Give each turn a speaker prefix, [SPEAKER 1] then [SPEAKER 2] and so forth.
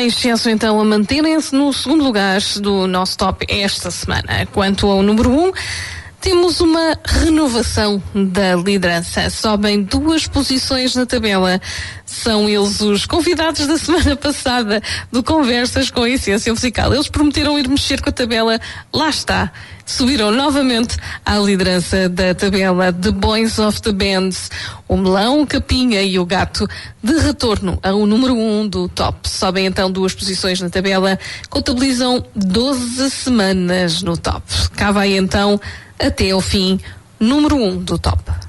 [SPEAKER 1] Excelsior então a manterem-se no segundo lugar do nosso top esta semana. Quanto ao número 1, temos uma renovação da liderança. Sobem 2 posições na tabela. São eles os convidados da semana passada do Conversas com a Essência Musical. Eles prometeram ir mexer com a tabela. Lá está. Subiram novamente à liderança da tabela. The Boys of the Bands, o Melão, o Capinha e o Gato, de retorno ao número 1 do top. Sobem então 2 posições na tabela, contabilizam 12 semanas no top. Cá vai então, até ao fim, número 1 do top.